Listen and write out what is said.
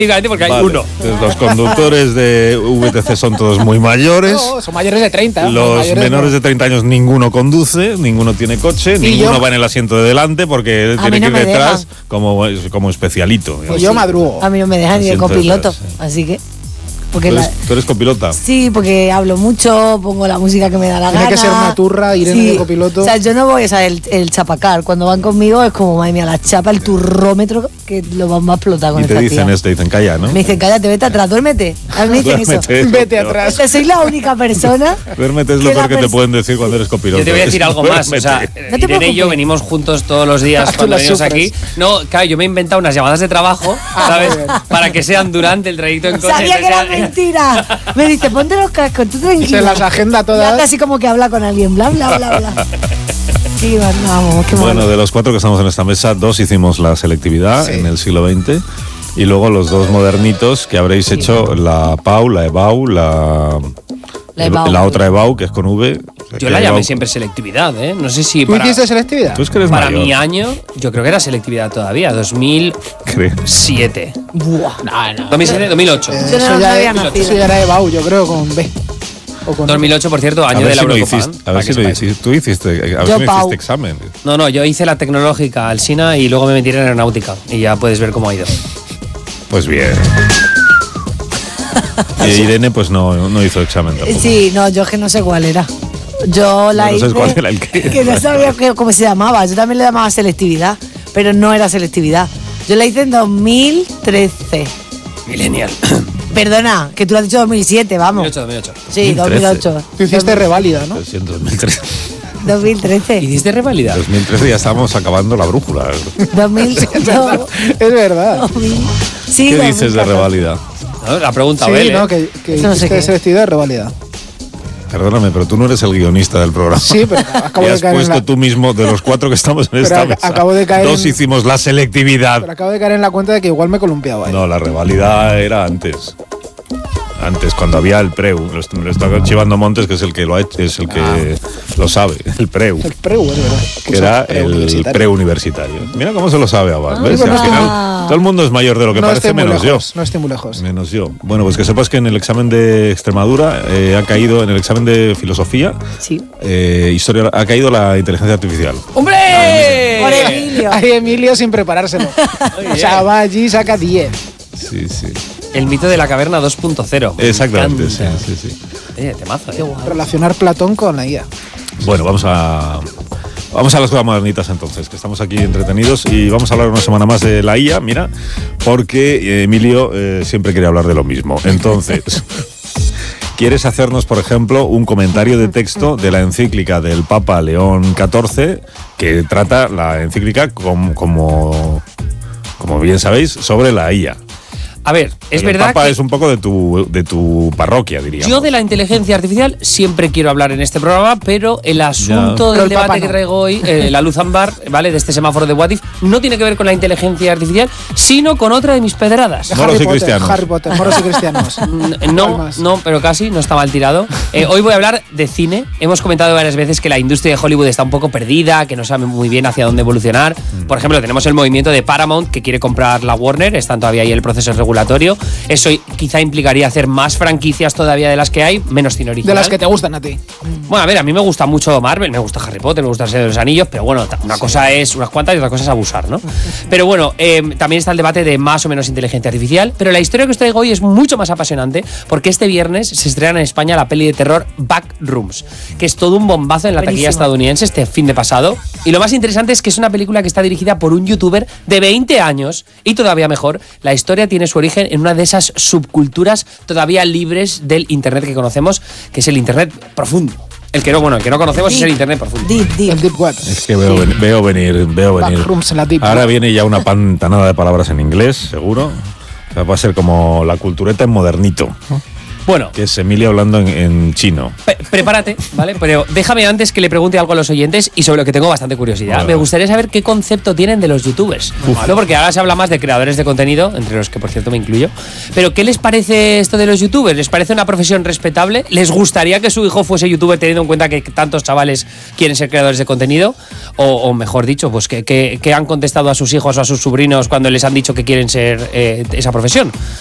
Prácticamente porque hay uno. Entonces, los conductores de VTC son todos muy mayores. No, son mayores de 30. Los menores de 30 años ninguno conduce, ninguno tiene coche, ninguno va en el asiento de delante porque tiene que ir detrás como especialito. Pues yo madrugo. A mí no me dejan ni de copiloto, así que... ¿Tú eres copilota? Sí, porque hablo mucho, pongo la música que me da la gana. Tiene que ser una turra, Irene de copiloto. O sea, yo no voy, o sea, el chapacar. Cuando van conmigo es como, madre mía, la chapa, el turrómetro, que lo vamos a explotar con esta tía. Y te dicen, calla, ¿no? Me dicen, cállate, vete atrás, duérmete. A mí me dicen eso. Vete atrás. Soy la única persona. Duérmete es lo peor que te pueden decir cuando eres copiloto. Yo te voy a decir algo más. O sea, Irene y yo venimos juntos todos los días cuando venimos aquí. No, claro, yo me he inventado unas llamadas de trabajo, ¿sabes? Para que sean durante el trayecto en coche. Sabía que era mentira. Me dice, ponte los cascos, tú tranquilo. Se las agenda todas. Ya casi como que habla con alguien, bla, bla, bla, bla. Sí, vamos, qué bueno, de los 4 que estamos en esta mesa, 2 hicimos la selectividad en el siglo XX. Y luego los 2 modernitos que habréis hecho, la PAU, la EBAU, la otra EBAU, que es con V. Yo la llamé siempre selectividad, ¿eh? No sé si ¿Tú hiciste selectividad? ¿Tú es que eres para mayor? mi año, yo creo que era selectividad todavía, 2007. Buah. No. 2007, 2008. Yo no había nacido. Eso ya era EBAU, yo creo, con B. O con 2008, por cierto, año de la Eurocopa. A ver si lo hiciste. Tú hiciste, a ver si me hiciste examen. No, yo hice la tecnológica Alsina y luego me metí en aeronáutica. Y ya puedes ver cómo ha ido. Pues bien. Y Irene pues no hizo examen tampoco. Sí, no, yo es que no sé cuál era. Yo la hice. No sé cuál era el que. Que no sabía cómo se llamaba. Yo también le llamaba selectividad, pero no era selectividad. Yo la hice en 2013. Millennial. Perdona, que tú lo has dicho 2007, vamos. 2008. Sí, 2008. Tú hiciste reválida, ¿no? Sí, en 2013. 2013. ¿Hiciste reválida? 2013 ya estábamos acabando la brújula. 2008. Es verdad. Sí, ¿Qué dices de reválida? No, la pregunta, sí, Abel, no, que no sé hiciste selectividad de reválida. Perdóname, pero tú no eres el guionista del programa. Sí, pero acabo y de has caer puesto tú mismo, de los 4 que estamos en esta mesa, acabo de caer 2 hicimos la selectividad. Pero acabo de caer en la cuenta de que igual me he columpiado ahí. No, la reválida era antes. Antes, cuando había el PREU. Me lo está chivando Montes, que es el que lo ha hecho, es el que lo sabe. El PREU. El PREU, es verdad. Que era el preuniversitario. Mira cómo se lo sabe Abad. ¿Ves? bueno, Al final, todo el mundo es mayor de lo que parece, menos yo. No estoy muy lejos. Menos yo. Bueno, pues que sepas que en el examen de Extremadura ha caído, en el examen de filosofía, historia, ha caído la inteligencia artificial. ¡Hombre! Por Emilio. Hay Emilio sin preparárselo. O sea, va allí y saca 10. Sí. El mito de la caverna 2.0. Exactamente, sí. Temazo, Relacionar Platón con la IA. Bueno, vamos a las cosas modernitas entonces, que estamos aquí entretenidos y vamos a hablar una semana más de la IA, mira, porque Emilio siempre quiere hablar de lo mismo. Entonces, ¿quieres hacernos, por ejemplo, un comentario de texto de la encíclica del Papa León XIV, que trata la encíclica como bien sabéis, sobre la IA? A ver, es verdad el Papa que es un poco de tu parroquia, diríamos. yo de la inteligencia artificial siempre quiero hablar en este programa, pero el asunto del debate que traigo hoy, la luz ámbar, ¿vale? De este semáforo de What If, no tiene que ver con la inteligencia artificial, sino con otra de mis pedradas. Moros y cristianos. Harry Potter, moros y cristianos. No, pero casi, no está mal tirado. Hoy voy a hablar de cine. Hemos comentado varias veces que la industria de Hollywood está un poco perdida, que no sabe muy bien hacia dónde evolucionar. Por ejemplo, tenemos el movimiento de Paramount, que quiere comprar la Warner, están todavía ahí el proceso regulatorio. Eso quizá implicaría hacer más franquicias todavía de las que hay, menos cine original. De las que te gustan a ti. Bueno, a ver, a mí me gusta mucho Marvel, me gusta Harry Potter, me gusta el Señor de los Anillos, pero bueno, una cosa es unas cuantas y otra cosa es abusar, ¿no? Pero bueno, también está el debate de más o menos inteligencia artificial, pero la historia que os traigo hoy es mucho más apasionante porque este viernes se estrena en España la peli de terror Backrooms, que es todo un bombazo en la taquilla estadounidense este fin de pasado. Y lo más interesante es que es una película que está dirigida por un youtuber de 20 años y todavía mejor, la historia tiene su origen en una de esas subculturas todavía libres del internet que conocemos, que es el internet profundo. El que no conocemos es el internet profundo. El Deep Web. Es que veo venir. Backrooms en la Deep Ahora Web. viene ya una pantanada de palabras en inglés, seguro. O sea, va a ser como la cultureta en modernito. Bueno, que es Emilio hablando en chino. Prepárate, ¿vale? Pero déjame antes que le pregunte algo a los oyentes y sobre lo que tengo bastante curiosidad. Vale. Me gustaría saber qué concepto tienen de los youtubers. ¿No? Porque ahora se habla más de creadores de contenido, entre los que por cierto me incluyo. Pero ¿qué les parece esto de los youtubers? ¿Les parece una profesión respetable? ¿Les gustaría que su hijo fuese youtuber teniendo en cuenta que tantos chavales quieren ser creadores de contenido? O mejor dicho, pues que han contestado a sus hijos o a sus sobrinos cuando les han dicho que quieren ser esa profesión.